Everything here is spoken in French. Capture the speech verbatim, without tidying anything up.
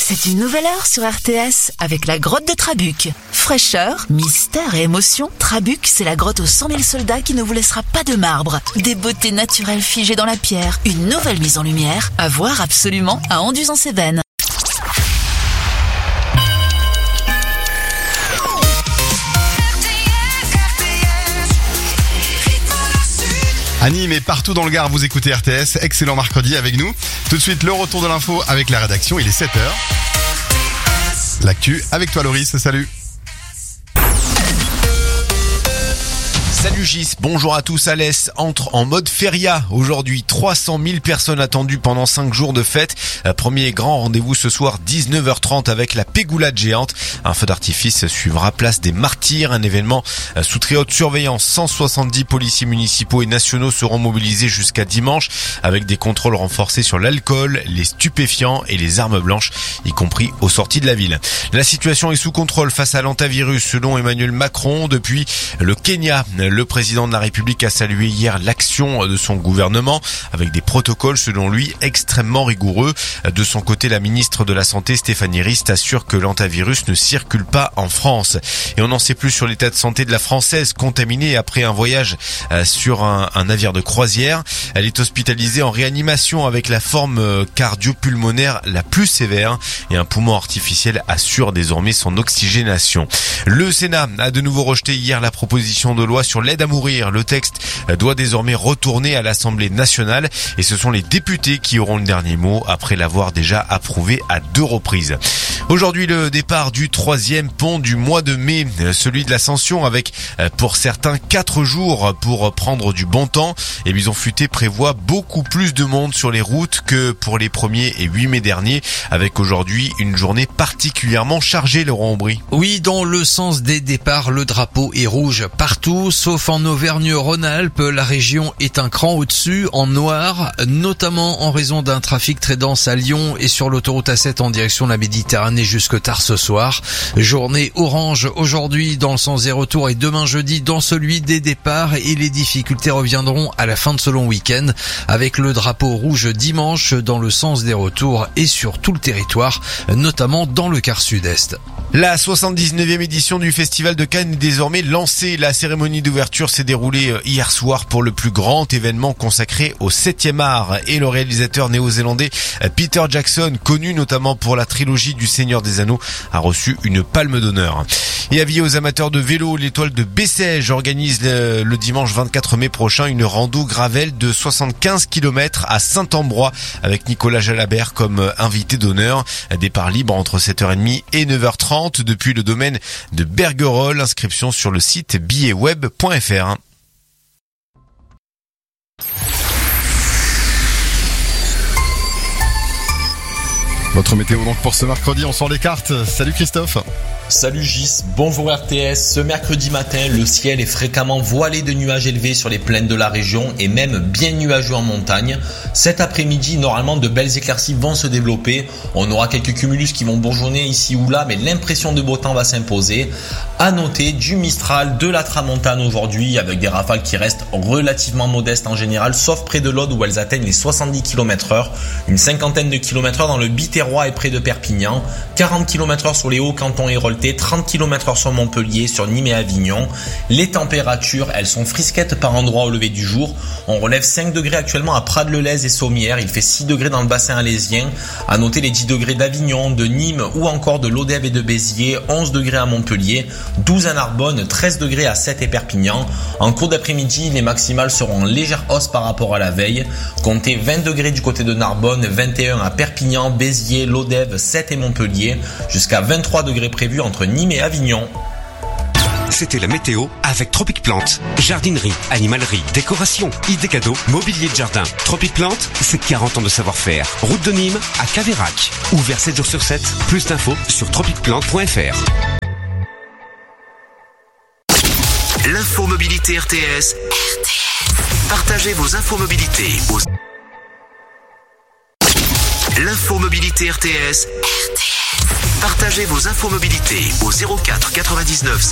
C'est une nouvelle heure sur R T S avec la grotte de Trabuc. Fraîcheur, mystère et émotion, Trabuc, c'est la grotte aux cent mille soldats qui ne vous laissera pas de marbre. Des beautés naturelles figées dans la pierre, une nouvelle mise en lumière, à voir absolument à Anduze-en-Cévennes. À Nîmes et partout dans le Gard, vous écoutez R T S. Excellent mercredi avec nous. Tout de suite, le retour de l'info avec la rédaction. Il est sept heures. L'actu avec toi, Loris. Salut. Salut Gis, bonjour à tous. Alès entre en mode feria. Aujourd'hui, trois cent mille personnes attendues pendant cinq jours de fête. Premier grand rendez-vous ce soir, dix-neuf heures trente avec la Pégoulade géante. Un feu d'artifice suivra place des Martyrs, un événement sous très haute surveillance. cent soixante-dix policiers municipaux et nationaux seront mobilisés jusqu'à dimanche avec des contrôles renforcés sur l'alcool, les stupéfiants et les armes blanches, y compris aux sorties de la ville. La situation est sous contrôle face à l'antavirus selon Emmanuel Macron. Depuis le Kenya, le président de la République a salué hier l'action de son gouvernement avec des protocoles selon lui extrêmement rigoureux. De son côté, la ministre de la Santé Stéphanie Rist assure que l'antavirus ne circule pas en France. Et on n'en sait plus sur l'état de santé de la Française contaminée après un voyage sur un, un navire de croisière. Elle est hospitalisée en réanimation avec la forme cardio-pulmonaire la plus sévère et un poumon artificiel assure désormais son oxygénation. Le Sénat a de nouveau rejeté hier la proposition de loi sur l'aide à mourir. Le texte doit désormais retourner à l'Assemblée nationale et ce sont les députés qui auront le dernier mot après l'avoir déjà approuvé à deux reprises. Aujourd'hui, le départ du troisième pont du mois de mai, celui de l'Ascension, avec pour certains quatre jours pour prendre du bon temps. Et Bison Futé prévoit beaucoup plus de monde sur les routes que pour les premiers et huit mai dernier, avec aujourd'hui une journée particulièrement chargée, Laurent Aubry. Oui, dans le sens des départs, le drapeau est rouge partout, sauf en Auvergne-Rhône-Alpes. La région est un cran au-dessus, en noir, notamment en raison d'un trafic très dense à Lyon et sur l'autoroute A sept en direction de la Méditerranée jusque tard ce soir. Journée orange aujourd'hui dans le sens des retours et demain jeudi dans celui des départs, et les difficultés reviendront à la fin de ce long week-end avec le drapeau rouge dimanche dans le sens des retours et sur tout le territoire, notamment dans le quart sud-est. La soixante-dix-neuvième édition du Festival de Cannes est désormais lancée. La cérémonie d'ouverture s'est déroulée hier soir pour le plus grand événement consacré au septième art, et le réalisateur néo-zélandais Peter Jackson, connu notamment pour la trilogie du Seigneur des Anneaux, a reçu une palme d'honneur. Et avis aux amateurs de vélo, l'étoile de Bessèges organise le, le dimanche vingt-quatre mai prochain une rando gravel de soixante-quinze kilomètres à Saint-Ambrois avec Nicolas Jalabert comme invité d'honneur. Départ libre entre sept heures trente et neuf heures trente depuis le domaine de Bergerolles. Inscription sur le site billets web point f r. Votre météo donc pour ce mercredi, on sort les cartes. Salut Christophe. Salut Gis, bonjour R T S. Ce mercredi matin, le ciel est fréquemment voilé de nuages élevés sur les plaines de la région et même bien nuageux en montagne. Cet après-midi, normalement, de belles éclaircies vont se développer. On aura quelques cumulus qui vont bourgeonner ici ou là, mais l'impression de beau temps va s'imposer. À noter du Mistral, de la Tramontane aujourd'hui, avec des rafales qui restent relativement modestes en général, sauf près de l'Aude où elles atteignent les soixante-dix kilomètres heure. Une cinquantaine de kilomètres heure dans le Biterrois et près de Perpignan. quarante kilomètres heure sur les hauts cantons Héroltais, trente kilomètres heure sur Montpellier, sur Nîmes et Avignon. Les températures, elles sont frisquettes par endroits au lever du jour. On relève cinq degrés actuellement à Prades-le-Lez et Sommières. Il fait six degrés dans le bassin alésien. À noter les dix degrés d'Avignon, de Nîmes ou encore de Lodève et de Béziers. onze degrés à Montpellier, douze à Narbonne, treize degrés à Sète et Perpignan. En cours d'après-midi, les maximales seront en légère hausse par rapport à la veille. Comptez vingt degrés du côté de Narbonne, vingt et un à Perpignan, Béziers, Lodève, Sète et Montpellier, jusqu'à vingt-trois degrés prévus entre Nîmes et Avignon. C'était la météo avec Tropic Plante. Jardinerie, animalerie, décoration, idées cadeaux, mobilier de jardin. Tropic Plante, c'est quarante ans de savoir-faire. Route de Nîmes à Cavérac. Ouvert sept jours sur sept. Plus d'infos sur tropic plante point f r. L'infomobilité R T S. R T S. Partagez vos infomobilités aux... L'infomobilité R T S. R T S. Partagez vos infomobilités au zéro quatre quatre-vingt-dix-neuf